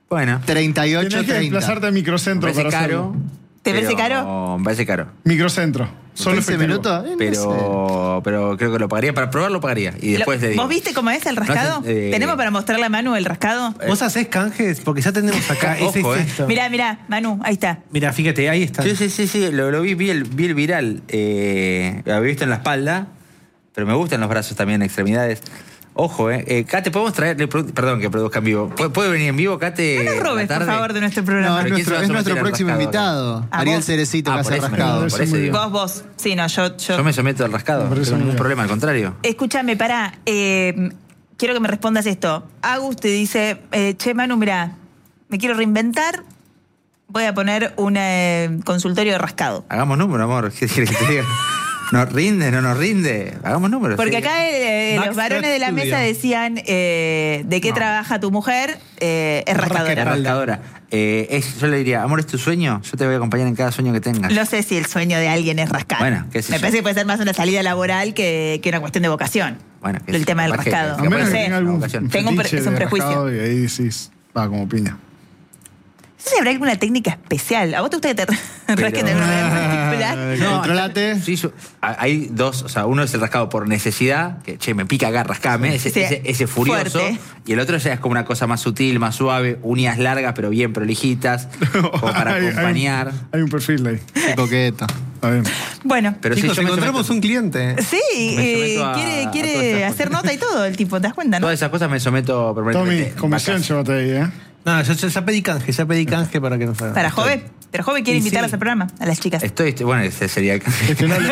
Bueno. 38, Tenés que 30. desplazarte a Microcentro Me parece para caro. hacerlo. ¿Te parece caro? Me parece caro. Microcentro. Solo 15 efectivo. minutos. Pero creo que lo pagaría. Para probarlo pagaría. Y después le digo. ¿Vos viste cómo es el rascado? No sé, ¿Tenemos para mostrarle a Manu el rascado? ¿Vos hacés canjes? Porque ya tenemos acá. Ojo, Mirá, Manu, ahí está. Mira, fíjate, ahí está. Sí, lo vi el viral. Lo había visto en la espalda, pero me gustan los brazos también, extremidades. Ojo, Kate, ¿podemos traerle? Perdón que produzca en vivo. ¿Puede venir en vivo, Kate? No nos robes, por favor, de nuestro programa. No, ¿Pero es quién se va a nuestro someter al próximo rascado invitado. ¿A Ariel vos? Cerecito, que por hace eso rascado. por eso digo. Vos. Sí, no, yo. Yo me someto al rascado. Me No parece tengo muy ningún bien. problema, al contrario. Escúchame, pará. Quiero que me respondas esto. Agus te dice, che, Manu, mirá, me quiero reinventar. Voy a poner un consultorio de rascado. Hagamos número, amor. ¿Qué quieres que te diga? ¿Nos rinde? ¿No nos rinde? Hagamos números. Porque sí. acá los varones de la Studio. mesa decían de qué trabaja tu mujer, es rascadora. La rascadora. Yo le diría, amor, ¿es tu sueño? Yo te voy a acompañar en cada sueño que tengas. No sé si el sueño de alguien es rascar. Bueno, qué sé Me yo. parece que puede ser más una salida laboral que una cuestión de vocación. Bueno, el tema del capaz que- rascado. A capaz menos No que sé. tenga algún ocasión. Tengo un fetiche es un de prejuicio. rascado y ahí sí va como piña. No sé si habrá alguna técnica especial. ¿A vos te gusta que te rasquen de una manera particular? Controlate. Sí, hay dos, o sea, uno es el rascado por necesidad, que che, me pica acá, rascame, ese furioso. Fuerte. Y el otro ya es como una cosa más sutil, más suave, uñas largas pero bien prolijitas, como para acompañar. Hay un perfil ahí. Qué coqueto. Está bien. Bueno. Pero Chicos, sí, yo me encontramos someto- un cliente. Sí, Me someto a todas quiere esas hacer cosas. nota y todo el tipo, ¿te das cuenta, no? Todas esas cosas me someto permanentemente. Tommy, comisión Vacas. llévate ahí, ¿eh? No, yo ya pedí canje para que nos hagan. Para Jove. Pero Jove quiere Y invitarlas sí. al programa, a las chicas. Bueno, ese sería el Es que no le-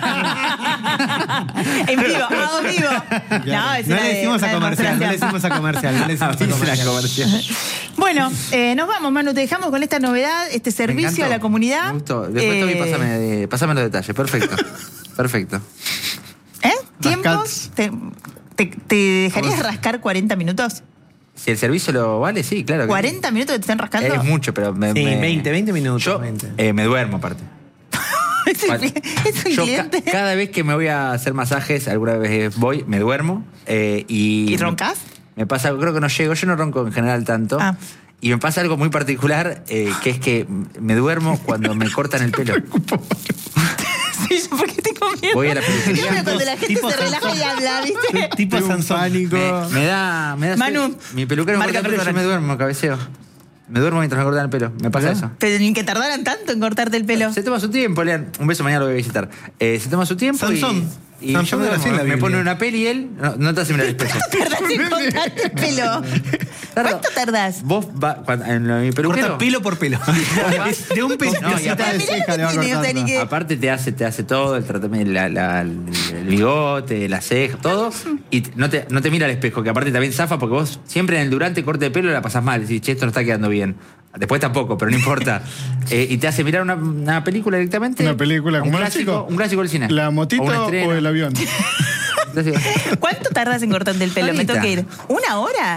En vivo, hago vivo. No, es No una le decimos a una comercial, no le demostración. decimos a comercial, no le decimos a la comercial. comercial. Bueno, nos vamos, Manu. Te dejamos con esta novedad, este Me servicio encantó. a la comunidad. Me gustó. Después, Tommy, pásame los detalles. Perfecto. Perfecto. ¿Tiempos? ¿Te dejarías rascar 40 minutos? Si el servicio lo vale, sí, claro. que sí. ¿40 minutos que te estén rascando? Es mucho, pero... Sí, 20 minutos. Yo 20. Me duermo, aparte. ¿Es un Yo cliente? cada vez que me voy a hacer masajes, alguna vez voy, me duermo. ¿Y roncas? Me pasa, creo que no llego, yo no ronco en general tanto. Ah. Y me pasa algo muy particular, que es que me duermo cuando me cortan el pelo. Sí, ¿por qué tengo miedo? Voy a la peluquería. Claro, cuando la gente Tipo se relaja y habla, ¿viste? Tipo Tengo un Sansón. pánico. Me da Manu, mi peluquero me marca corta el pelo y yo personal. me duermo, cabeceo. Me duermo mientras me cortan el pelo. Me pasa eso. Pero ni que tardaran tanto en cortarte el pelo. Se toma su tiempo, Lean. Un beso, mañana lo voy a visitar. Se toma su tiempo Sansón. y Sansón yo me era así en la duermo. Me Biblia. pone una peli y él... No te hace mirar el espejo. Tardás en cortarte el pelo. ¿Cuánto tardás? Vos en mi peluquero... Corta pelo por pelo. De un pelo. No, y aparte- Mirá lo ceja le que va tiene, o sea, ni cortando. que... Aparte te hace todo el tratamiento, el bigote, la ceja, todo, y no te mira al espejo, que aparte también zafa porque vos siempre en el durante corte de pelo la pasás mal, decís, che, esto no está quedando bien. Después tampoco, pero no importa. Y te hace mirar una película directamente. Una película un como era clásico, chico. un clásico del cine. ¿La motito un estreno. o el avión? ¿Cuánto tardás en cortarte el pelo? Me Ahorita. tengo que ir. ¿1 hora?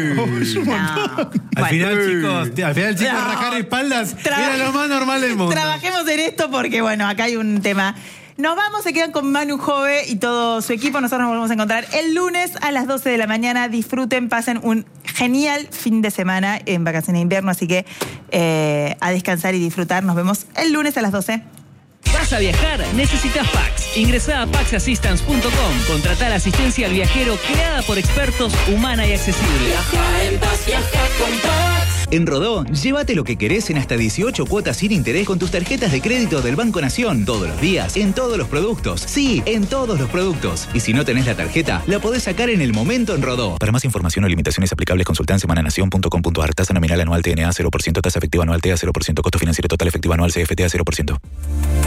No. Al final, chicos, No. rajar espaldas Traba- era lo más normal del mundo. Trabajemos en esto porque, bueno, acá hay un tema. Nos vamos, se quedan con Manu Jove y todo su equipo. Nosotros nos volvemos a encontrar el lunes a las 12 de la mañana. Disfruten, pasen un genial fin de semana en vacaciones de invierno. Así que a descansar y disfrutar. Nos vemos el lunes a las 12. ¿Vas a viajar? Necesitas Pax. Ingresá a paxassistance.com. Contratá la asistencia al viajero creada por expertos, humana y accesible. En Rodó, llévate lo que querés en hasta 18 cuotas sin interés con tus tarjetas de crédito del Banco Nación. Todos los días, en todos los productos. Sí, en todos los productos. Y si no tenés la tarjeta, la podés sacar en el momento en Rodó. Para más información o limitaciones aplicables, consulta en semananación.com.ar. Tasa nominal anual TNA 0%, tasa efectiva anual TA 0%, costo financiero total efectivo anual CFTA 0%.